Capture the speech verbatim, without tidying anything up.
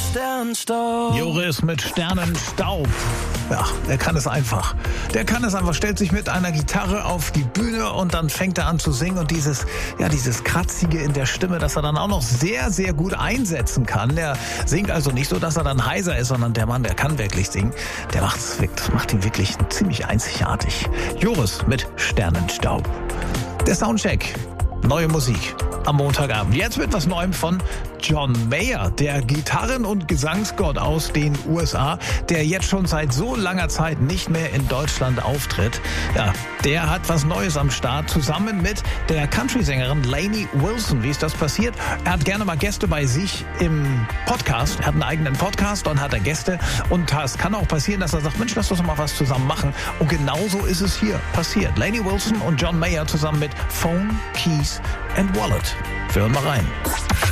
Sternstaub. Joris mit Sternenstaub. Ja, der kann es einfach. Der kann es einfach, stellt sich mit einer Gitarre auf die Bühne und dann fängt er an zu singen und dieses, ja, dieses Kratzige in der Stimme, das er dann auch noch sehr, sehr gut einsetzen kann. Der singt also nicht so, dass er dann heiser ist, sondern der Mann, der kann wirklich singen. Der macht's, das macht ihn wirklich ziemlich einzigartig. Joris mit Sternenstaub. Der Soundcheck. Neue Musik am Montagabend. Jetzt mit was Neuem von John Mayer, der Gitarren- und Gesangsgott aus den U S A, der jetzt schon seit so langer Zeit nicht mehr in Deutschland auftritt. Ja, der hat was Neues am Start, zusammen mit der Country-Sängerin Lainey Wilson. Wie ist das passiert? Er hat gerne mal Gäste bei sich im Podcast. Er hat einen eigenen Podcast und hat da Gäste. Und es kann auch passieren, dass er sagt, Mensch, lass uns mal was zusammen machen. Und genauso ist es hier passiert. Lainey Wilson und John Mayer zusammen mit Phone, Keys and Wallet. Wir hören mal rein.